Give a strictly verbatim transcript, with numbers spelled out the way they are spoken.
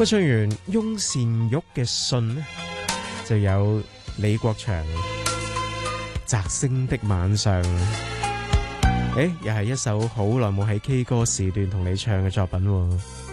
不唱完翁倩玉嘅信呢，就有李國祥摘星的晚上。誒，又係一首好耐冇喺 K 歌時段同你唱嘅作品喎。